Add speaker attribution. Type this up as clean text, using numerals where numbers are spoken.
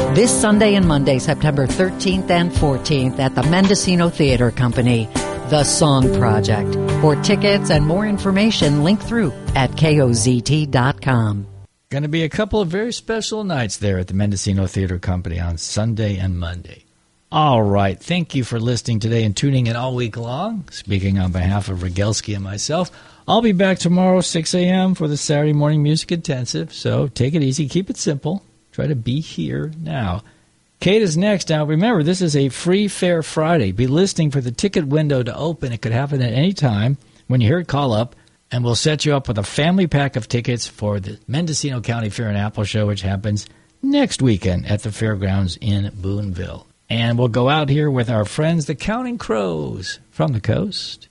Speaker 1: This Sunday and Monday, September 13th and 14th at the Mendocino Theater Company, The Song Project. For tickets and more information, link through at kozt.com.
Speaker 2: Going to be a couple of very special nights there at the Mendocino Theater Company on Sunday and Monday. All right. Thank you for listening today and tuning in all week long. Speaking on behalf of Rogelski and myself, I'll be back tomorrow, 6 a.m. for the Saturday Morning Music Intensive. So take it easy. Keep it simple. Try to be here now. Kate is next. Now, remember, this is a free Fair Friday. Be listening for the ticket window to open. It could happen at any time when you hear it call up, and we'll set you up with a family pack of tickets for the Mendocino County Fair and Apple Show, which happens next weekend at the fairgrounds in Boonville. And we'll go out here with our friends, the Counting Crows from the coast.